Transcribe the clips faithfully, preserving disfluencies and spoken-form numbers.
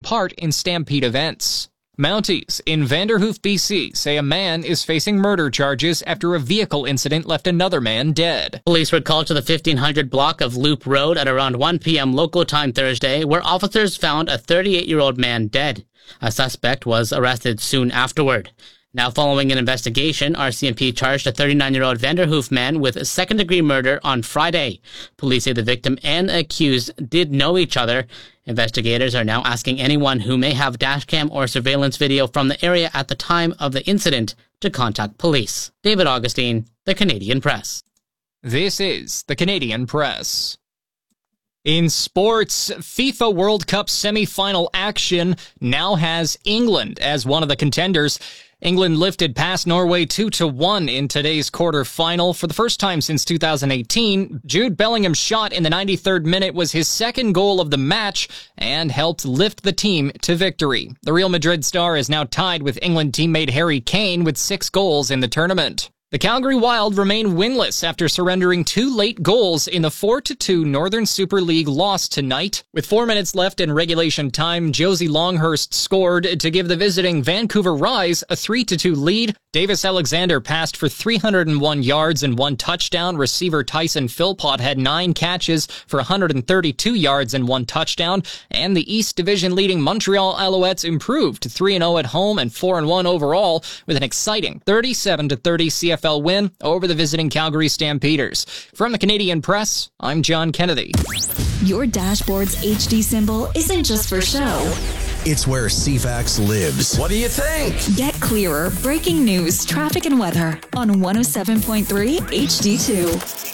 part in Stampede events. Mounties in Vanderhoof, B C say a man is facing murder charges after a vehicle incident left another man dead. Police were called to the fifteen hundred block of Loop Road at around one p.m. local time Thursday, where officers found a thirty-eight-year-old man dead. A suspect was arrested soon afterward. Now, following an investigation, R C M P charged a thirty-nine-year-old Vanderhoof man with second-degree murder on Friday. Police say the victim and the accused did know each other. Investigators are now asking anyone who may have dashcam or surveillance video from the area at the time of the incident to contact police. David Augustine, The Canadian Press. This is The Canadian Press. In sports, FIFA World Cup semi-final action now has England as one of the contenders. England lifted past Norway two to one in today's quarterfinal. For the first time since two thousand eighteen, Jude Bellingham's shot in the ninety-third minute was his second goal of the match and helped lift the team to victory. The Real Madrid star is now tied with England teammate Harry Kane with six goals in the tournament. The Calgary Wild remain winless after surrendering two late goals in the four to two Northern Super League loss tonight. With four minutes left in regulation time, Josie Longhurst scored to give the visiting Vancouver Rise a three to two lead. Davis Alexander passed for three hundred one yards and one touchdown. Receiver Tyson Philpott had nine catches for one hundred thirty-two yards and one touchdown. And the East Division leading Montreal Alouettes improved to three and oh at home and four and one overall with an exciting thirty-seven to thirty C F L win over the visiting Calgary Stampeders. From the Canadian Press, I'm John Kennedy. Your dashboard's H D symbol isn't just for show. It's where C FAX lives. What do you think? Get clearer breaking news, traffic, and weather on one oh seven point three H D two.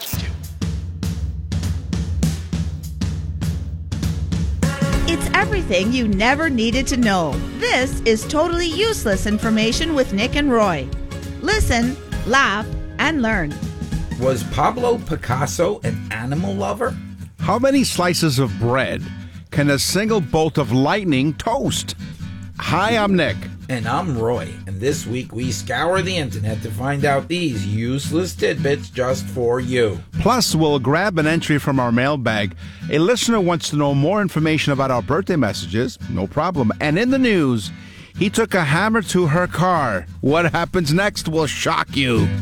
It's everything you never needed to know. This is totally useless information with Nick and Roy. Listen, laugh, and learn. Was Pablo Picasso an animal lover? How many slices of bread can a single bolt of lightning toast? Hi, I'm Nick. And I'm Roy. And this week we scour the internet to find out these useless tidbits just for you. Plus, we'll grab an entry from our mailbag. A listener wants to know more information about our birthday messages. No problem. And in the news, he took a hammer to her car. What happens next will shock you.